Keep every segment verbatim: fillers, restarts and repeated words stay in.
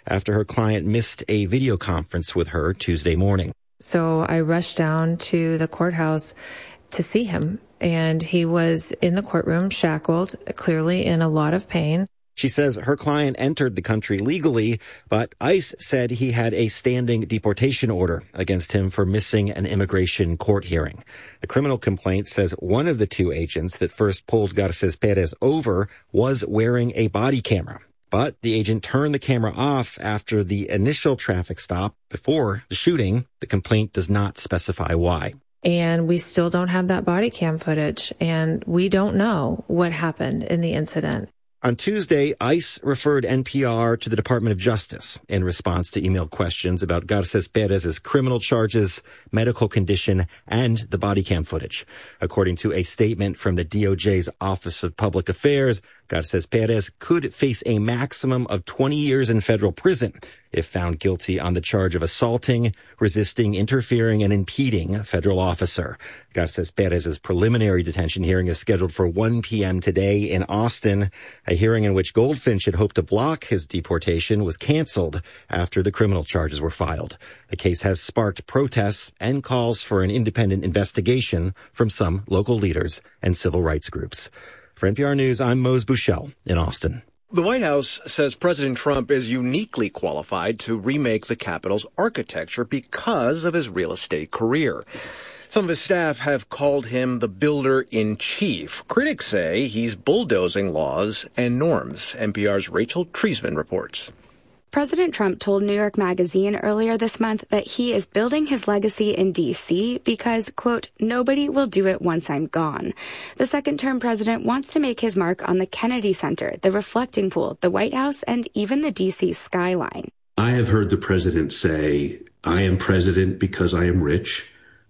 after her client missed a video conference with her Tuesday morning. So I rushed down to the courthouse to see him, and he was in the courtroom, shackled, clearly in a lot of pain. She says her client entered the country legally, but ICE said he had a standing deportation order against him for missing an immigration court hearing. The criminal complaint says one of the two agents that first pulled Garces Perez over was wearing a body camera. But the agent turned the camera off after the initial traffic stop before the shooting. The complaint does not specify why. And we still don't have that body cam footage, and we don't know what happened in the incident. On Tuesday, ICE referred N P R to the Department of Justice in response to emailed questions about Garces Perez's criminal charges, medical condition, and the body cam footage. According to a statement from the D O J's Office of Public Affairs, Garces Perez could face a maximum of twenty years in federal prison if found guilty on the charge of assaulting, resisting, interfering, and impeding a federal officer. Garces Perez's preliminary detention hearing is scheduled for one p.m. today in Austin. A hearing in which Goldfinch had hoped to block his deportation was canceled after the criminal charges were filed. The case has sparked protests and calls for an independent investigation from some local leaders and civil rights groups. For N P R News, I'm Mose Bushell in Austin. The White House says President Trump is uniquely qualified to remake the Capitol's architecture because of his real estate career. Some of his staff have called him the builder-in-chief. Critics say he's bulldozing laws and norms. N P R's Rachel Treisman reports. President Trump told New York Magazine earlier this month that he is building his legacy in D C because, quote, nobody will do it once I'm gone. The second-term president wants to make his mark on the Kennedy Center, the reflecting pool, the White House, and even the D C skyline. I have heard the president say, I am president because I am rich.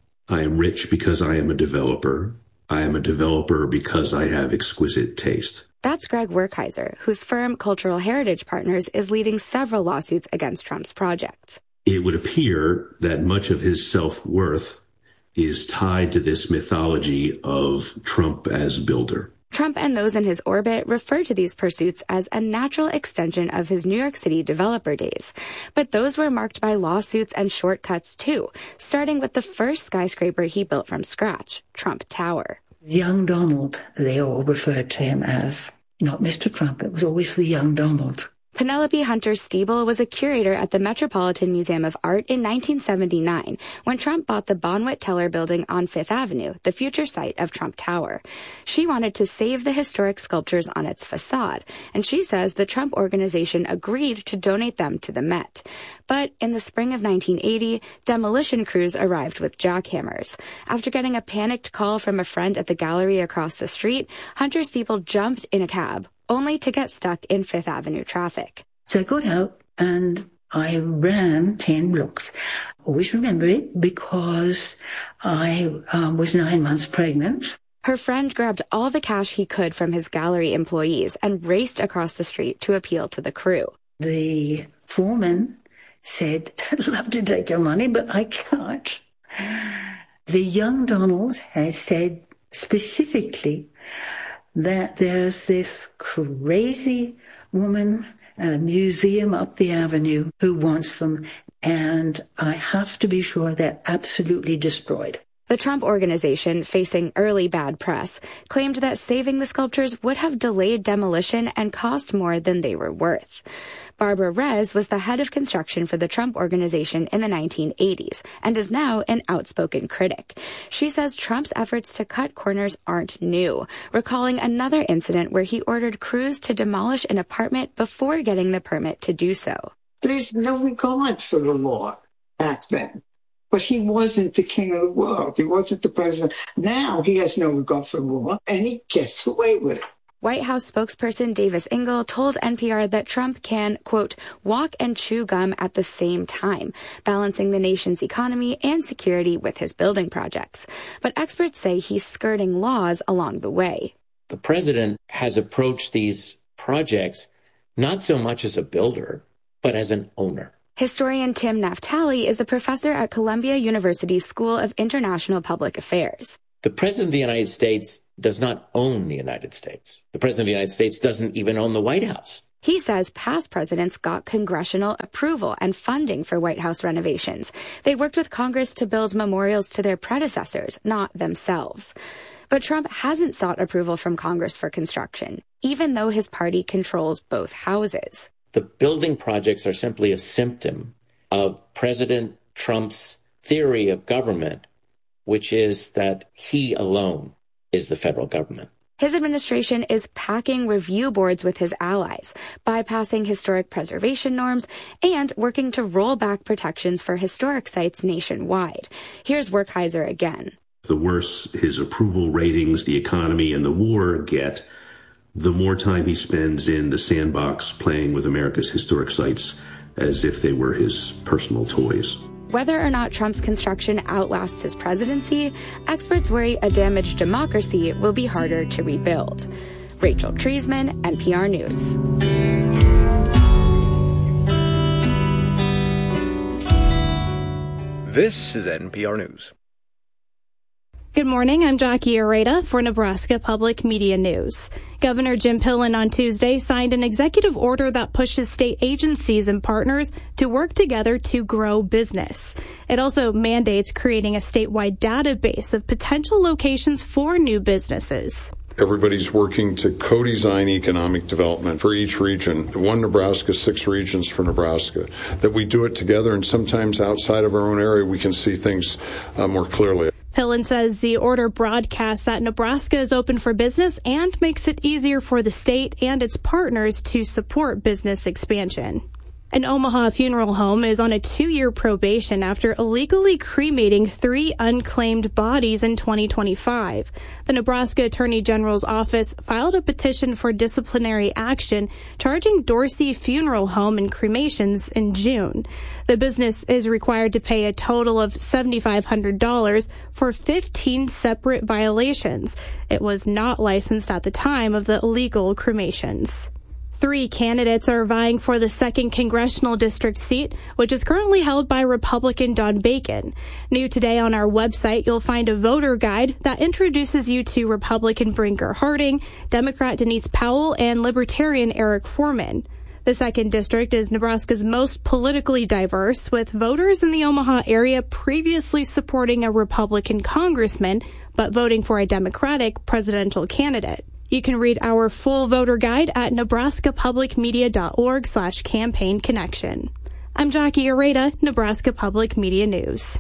I am rich because I am a developer. I am a developer because I have exquisite taste. That's Greg Werkheiser, whose firm Cultural Heritage Partners is leading several lawsuits against Trump's projects. It would appear that much of his self-worth is tied to this mythology of Trump as builder. Trump and those in his orbit refer to these pursuits as a natural extension of his New York City developer days. But those were marked by lawsuits and shortcuts, too, starting with the first skyscraper he built from scratch, Trump Tower. Young Donald, they all referred to him as, not Mister Trump, it was always the young Donald. Penelope Hunter Stiebel was a curator at the Metropolitan Museum of Art in nineteen seventy-nine when Trump bought the Bonwit Teller building on Fifth Avenue, the future site of Trump Tower. She wanted to save the historic sculptures on its facade, and she says the Trump organization agreed to donate them to the Met. But in the spring of nineteen eighty, demolition crews arrived with jackhammers. After getting a panicked call from a friend at the gallery across the street, Hunter Stiebel jumped in a cab, only to get stuck in Fifth Avenue traffic. So I got out and I ran ten blocks. Always remember it because I um, was nine months pregnant. Her friend grabbed all the cash he could from his gallery employees and raced across the street to appeal to the crew. The foreman said, I'd love to take your money, but I can't. The young Donald has said specifically that there's this crazy woman at a museum up the avenue who wants them, and I have to be sure they're absolutely destroyed. The Trump Organization, facing early bad press, claimed that saving the sculptures would have delayed demolition and cost more than they were worth. Barbara Rez was the head of construction for the Trump Organization in the nineteen eighties and is now an outspoken critic. She says Trump's efforts to cut corners aren't new, recalling another incident where he ordered crews to demolish an apartment before getting the permit to do so. There's no regard for the law back then. But he wasn't the king of the world. He wasn't the president. Now he has no regard for the law, and he gets away with it. White House spokesperson Davis Ingle told N P R that Trump can, quote, walk and chew gum at the same time, balancing the nation's economy and security with his building projects. But experts say he's skirting laws along the way. The president has approached these projects not so much as a builder, but as an owner. Historian Tim Naftali is a professor at Columbia University School of International Public Affairs. The president of the United States does not own the United States. The president of the United States doesn't even own the White House. He says past presidents got congressional approval and funding for White House renovations. They worked with Congress to build memorials to their predecessors, not themselves. But Trump hasn't sought approval from Congress for construction, even though his party controls both houses. The building projects are simply a symptom of President Trump's theory of government, which is that he alone is the federal government. His administration is packing review boards with his allies, bypassing historic preservation norms, and working to roll back protections for historic sites nationwide. Here's Werkheiser again. The worse his approval ratings, the economy, and the war get, the more time he spends in the sandbox playing with America's historic sites as if they were his personal toys. Whether or not Trump's construction outlasts his presidency, experts worry a damaged democracy will be harder to rebuild. Rachel Treisman, N P R News. This is N P R News. Good morning, I'm Jackie Areta for Nebraska Public Media News. Governor Jim Pillen on Tuesday signed an executive order that pushes state agencies and partners to work together to grow business. It also mandates creating a statewide database of potential locations for new businesses. Everybody's working to co-design economic development for each region. One Nebraska, six regions for Nebraska. That we do it together, and sometimes outside of our own area we can see things uh, more clearly. Pillen says the order broadcasts that Nebraska is open for business and makes it easier for the state and its partners to support business expansion. An Omaha funeral home is on a two-year probation after illegally cremating three unclaimed bodies in twenty twenty-five. The Nebraska Attorney General's office filed a petition for disciplinary action charging Dorsey Funeral Home and Cremations in June. The business is required to pay a total of seven thousand five hundred dollars for fifteen separate violations. It was not licensed at the time of the illegal cremations. Three candidates are vying for the second congressional district seat, which is currently held by Republican Don Bacon. New today on our website, you'll find a voter guide that introduces you to Republican Brinker Harding, Democrat Denise Powell, and Libertarian Eric Foreman. The second district is Nebraska's most politically diverse, with voters in the Omaha area previously supporting a Republican congressman, but voting for a Democratic presidential candidate. You can read our full voter guide at nebraskapublicmedia.org slash campaign connection. I'm Jackie Areta, Nebraska Public Media News.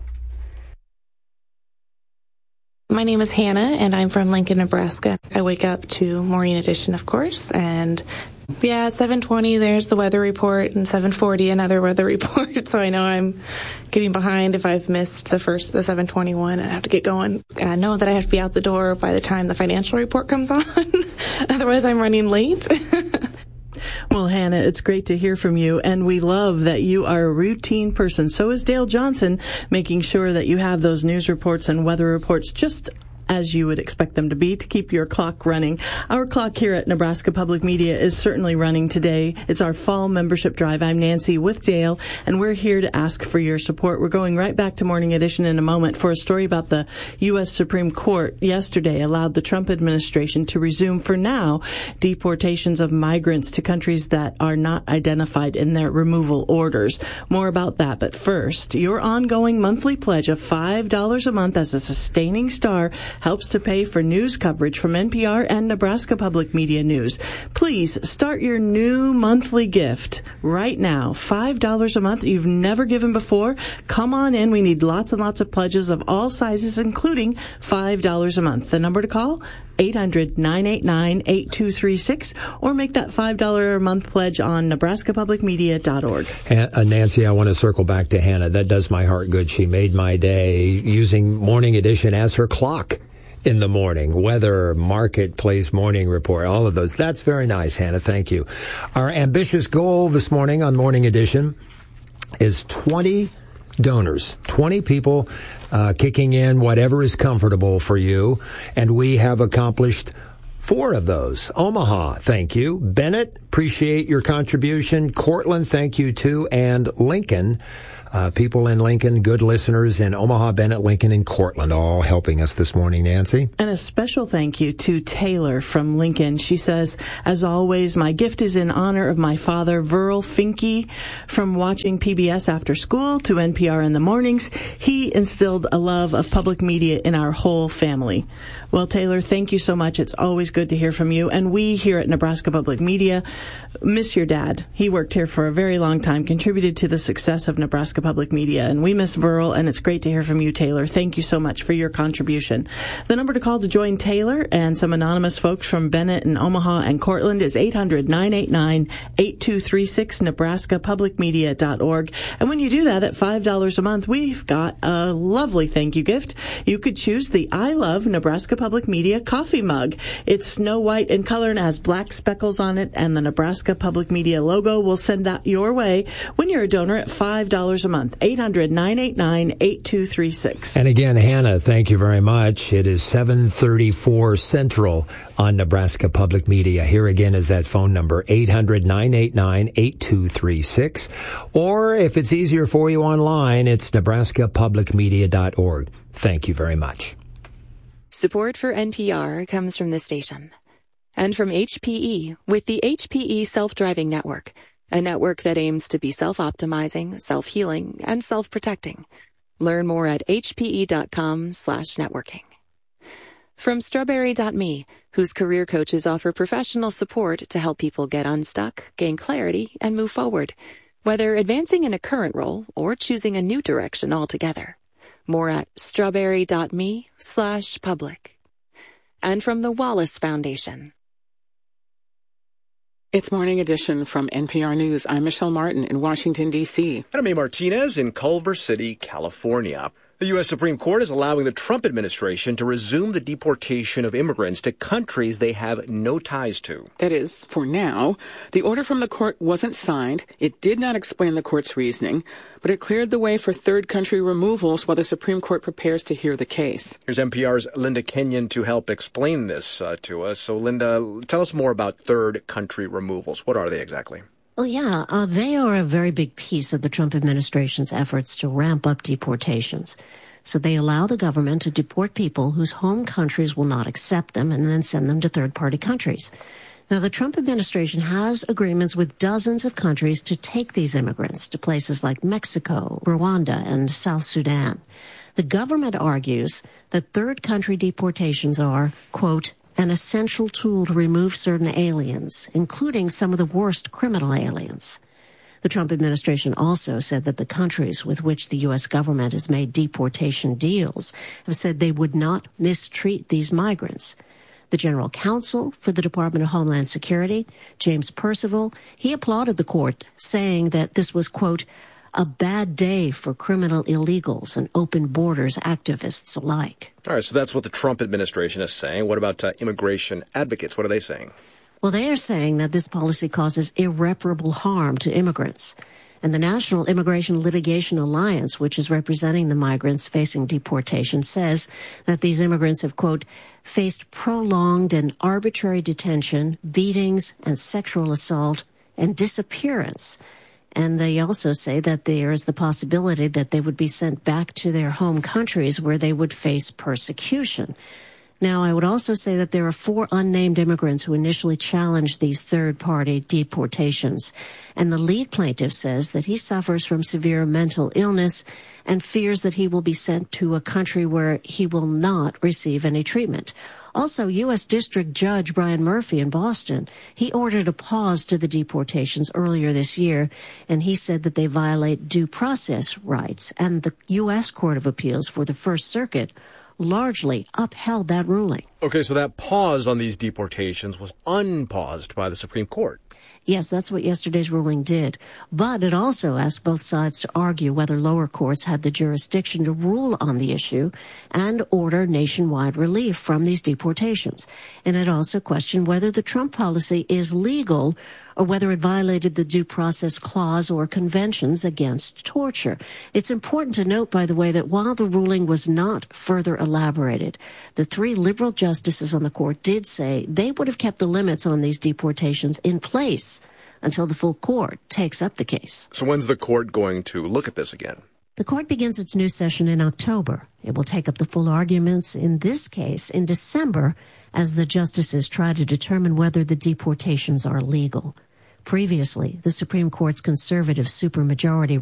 My name is Hannah, and I'm from Lincoln, Nebraska. I wake up to Morning Edition, of course, and yeah, seven twenty, there's the weather report, and seven forty, another weather report, so I know I'm getting behind if I've missed the first, the seven twenty-one, and I have to get going. I know that I have to be out the door by the time the financial report comes on, otherwise I'm running late. Well, Hannah, it's great to hear from you, and we love that you are a routine person. So is Dale Johnson, making sure that you have those news reports and weather reports just as you would expect them to be, to keep your clock running. Our clock here at Nebraska Public Media is certainly running today. It's our fall membership drive. I'm Nancy with Dale, and we're here to ask for your support. We're going right back to Morning Edition in a moment for a story about the U S Supreme Court yesterday allowed the Trump administration to resume, for now, deportations of migrants to countries that are not identified in their removal orders. More about that, but first, your ongoing monthly pledge of five dollars a month as a sustaining star helps to pay for news coverage from N P R and Nebraska Public Media News. Please start your new monthly gift right now. five dollars a month you've never given before. Come on in. We need lots and lots of pledges of all sizes, including five dollars a month. The number to call, eight hundred, nine eight nine, eight two three six, or make that five dollars a month pledge on nebraska public media dot org. Uh, Nancy, I want to circle back to Hannah. That does my heart good. She made my day using Morning Edition as her clock in the morning. Weather, marketplace, morning report, all of those. That's very nice, Hannah. Thank you. Our ambitious goal this morning on Morning Edition is twenty donors, twenty people uh, kicking in whatever is comfortable for you. And we have accomplished four of those. Omaha, thank you. Bennett, appreciate your contribution. Cortland, thank you too. And Lincoln, Uh, people in Lincoln, good listeners in Omaha, Bennett, Lincoln, and Cortland, all helping us this morning, Nancy. And a special thank you to Taylor from Lincoln. She says, as always, my gift is in honor of my father, Verl Finke. From watching P B S after school to N P R in the mornings, he instilled a love of public media in our whole family. Well, Taylor, thank you so much. It's always good to hear from you. And we here at Nebraska Public Media miss your dad. He worked here for a very long time, contributed to the success of Nebraska Public Media. And we miss Verl, and it's great to hear from you, Taylor. Thank you so much for your contribution. The number to call to join Taylor and some anonymous folks from Bennett and Omaha and Cortland is eight hundred, nine eight nine, eight two three six, nebraska public media dot org. And when you do that at five dollars a month, we've got a lovely thank you gift. You could choose the I Love Nebraska Public Media coffee mug. It's snow white in color and has black speckles on it, and the Nebraska Public Media logo. We'll send that your way when you're a donor at five dollars a month. eight hundred, nine eight nine, eight two three six. And again, Hannah, thank you very much. It is seven thirty-four Central on Nebraska Public Media. Here again is that phone number, eight hundred, nine eight nine, eight two three six. Or if it's easier for you online, it's nebraska public media dot org. Thank you very much. Support for N P R comes from this station and from H P E with the H P E Self-Driving Network, a network that aims to be self-optimizing, self-healing, and self-protecting. Learn more at hpe.com slash networking. From strawberry dot me, whose career coaches offer professional support to help people get unstuck, gain clarity, and move forward, whether advancing in a current role or choosing a new direction altogether. More at strawberry.me slash public. And from the Wallace Foundation. It's Morning Edition from N P R News. I'm Michelle Martin in Washington, D C And I'm A. Martinez in Culver City, California. The U S Supreme Court is allowing the Trump administration to resume the deportation of immigrants to countries they have no ties to. That is, for now. The order from the court wasn't signed. It did not explain the court's reasoning, but it cleared the way for third country removals while the Supreme Court prepares to hear the case. Here's N P R's Linda Kenyon to help explain this uh, to us. So, Linda, tell us more about third country removals. What are they exactly? Well, yeah, uh, they are a very big piece of the Trump administration's efforts to ramp up deportations. So they allow the government to deport people whose home countries will not accept them and then send them to third-party countries. Now, the Trump administration has agreements with dozens of countries to take these immigrants to places like Mexico, Rwanda, and South Sudan. The government argues that third-country deportations are, quote, an essential tool to remove certain aliens, including some of the worst criminal aliens. The Trump administration also said that the countries with which the U S government has made deportation deals have said they would not mistreat these migrants. The general counsel for the Department of Homeland Security, James Percival, he applauded the court, saying that this was, quote, a bad day for criminal illegals and open borders activists alike. All right, so that's what the Trump administration is saying. What about uh, immigration advocates? What are they saying? Well, they are saying that this policy causes irreparable harm to immigrants. And the National Immigration Litigation Alliance, which is representing the migrants facing deportation, says that these immigrants have, quote, faced prolonged and arbitrary detention, beatings, and sexual assault, and disappearance. And they also say that there is the possibility that they would be sent back to their home countries where they would face persecution. Now, I would also say that there are four unnamed immigrants who initially challenged these third-party deportations. And the lead plaintiff says that he suffers from severe mental illness and fears that he will be sent to a country where he will not receive any treatment. Also, U S District Judge Brian Murphy in Boston, he ordered a pause to the deportations earlier this year, and he said that they violate due process rights. And the U S Court of Appeals for the First Circuit largely upheld that ruling. Okay, so that pause on these deportations was unpaused by the Supreme Court. Yes, that's what yesterday's ruling did. But it also asked both sides to argue whether lower courts had the jurisdiction to rule on the issue and order nationwide relief from these deportations. And it also questioned whether the Trump policy is legal or whether it violated the due process clause or conventions against torture. It's important to note, by the way, that while the ruling was not further elaborated, the three liberal justices on the court did say they would have kept the limits on these deportations in place until the full court takes up the case. So when's the court going to look at this again? The court begins its new session in October. It will take up the full arguments in this case in December as the justices try to determine whether the deportations are legal. Previously, the Supreme Court's conservative supermajority